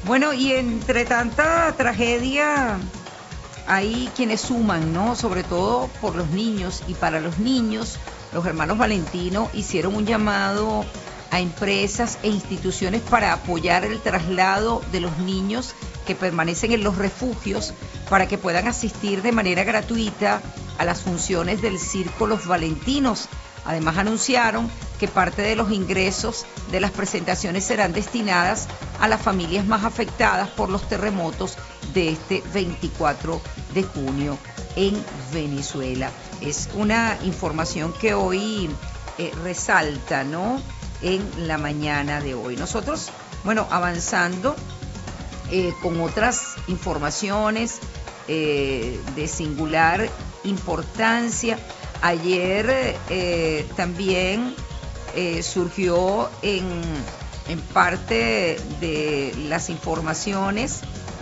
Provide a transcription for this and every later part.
Bueno, y entre tanta tragedia hay quienes suman, ¿no? Sobre todo por los niños y para los niños, los hermanos Valentino hicieron un llamado a empresas e instituciones para apoyar el traslado de los niños que permanecen en los refugios para que puedan asistir de manera gratuita a las funciones del Circo Los Valentinos. Además anunciaron que parte de los ingresos de las presentaciones serán destinadas a las familias más afectadas por los terremotos de este 24 de junio en Venezuela. Es una información que hoy resalta, ¿no?, en la mañana de hoy. Nosotros, bueno, avanzando con otras informaciones de singular importancia. Ayer también surgió en parte de las informaciones,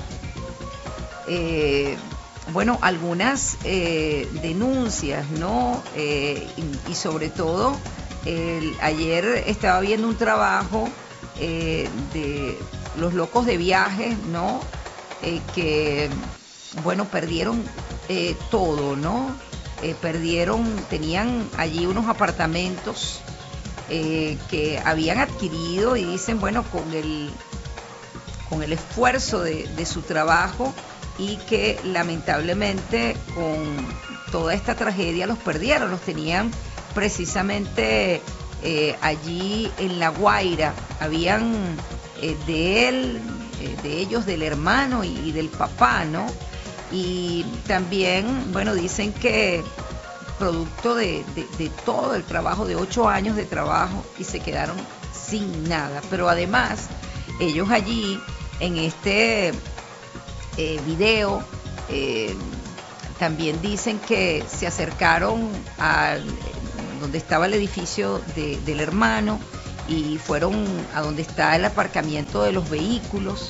bueno, algunas denuncias, ¿no? Y sobre todo, ayer estaba viendo un trabajo de los locos de viaje, ¿no? Que, bueno, perdieron todo, ¿no? Tenían allí unos apartamentos que habían adquirido y dicen, bueno, con el esfuerzo de su trabajo, y que lamentablemente con toda esta tragedia los perdieron, los tenían precisamente allí en La Guaira. Habían de ellos, del hermano y del papá, ¿no? Y también, bueno, dicen que producto de todo el trabajo, de 8 años de trabajo, y se quedaron sin nada. Pero además, ellos allí, en este video, también dicen que se acercaron a donde estaba el edificio del hermano y fueron a donde está el aparcamiento de los vehículos,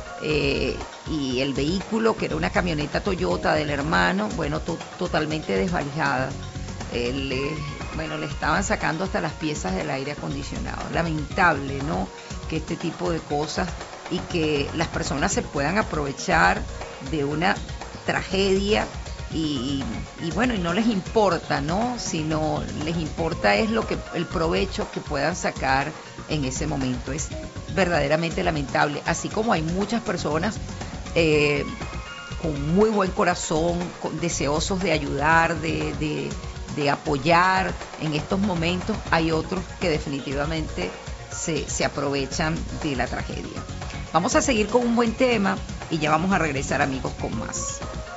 y el vehículo, que era una camioneta Toyota del hermano, bueno, totalmente desvalijada. Bueno, le estaban sacando hasta las piezas del aire acondicionado. Lamentable, ¿no?, que este tipo de cosas, y que las personas se puedan aprovechar de una tragedia y bueno, y no les importa, ¿no?, sino les importa es el provecho que puedan sacar en ese momento. Es verdaderamente lamentable, así como hay muchas personas con muy buen corazón, deseosos de ayudar, de apoyar en estos momentos. Hay otros que definitivamente se aprovechan de la tragedia. Vamos a seguir con un buen tema y ya vamos a regresar, amigos, con más.